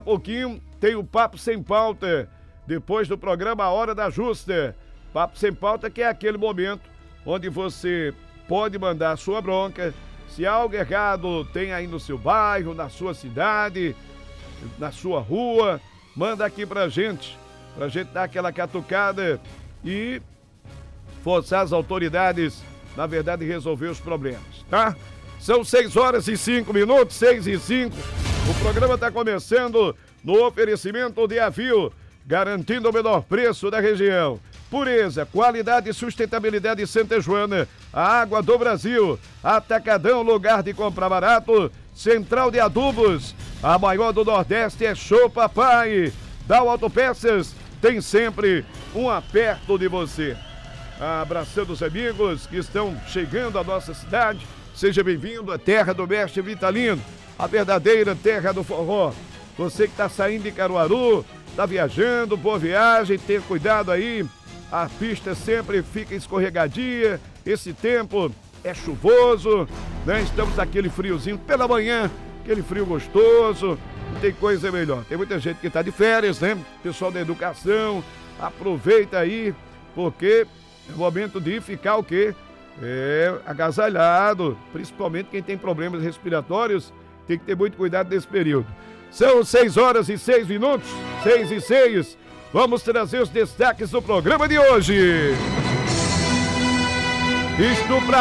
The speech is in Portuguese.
Pouquinho tem o Papo Sem Pauta, depois do programa A Hora da Justa. Papo Sem Pauta, que é aquele momento onde você pode mandar a sua bronca, se algo errado tem aí no seu bairro, na sua cidade, na sua rua, manda aqui pra gente dar aquela catucada e forçar as autoridades, na verdade, resolver os problemas, tá? São 6h05, 6h05. O programa está começando no oferecimento de Avil, garantindo o menor preço da região. Pureza, qualidade e sustentabilidade Santa Joana, a água do Brasil. Atacadão, lugar de comprar barato. Central de Adubos, a maior do Nordeste é Show Papai. Dal Autopeças, tem sempre um perto de você. Abraçando os amigos que estão chegando à nossa cidade. Seja bem-vindo à terra do mestre Vitalino, a verdadeira terra do forró. Você que está saindo de Caruaru, está viajando, boa viagem, tenha cuidado aí. A pista sempre fica escorregadia, esse tempo é chuvoso, né? Estamos naquele friozinho pela manhã, aquele frio gostoso, não tem coisa melhor. Tem muita gente que está de férias, né? Pessoal da educação, aproveita aí, porque é o momento de ficar o quê? Agasalhado, principalmente quem tem problemas respiratórios, tem que ter muito cuidado nesse período. São 6h06, 6h06. Vamos trazer os destaques do programa de hoje. Estupra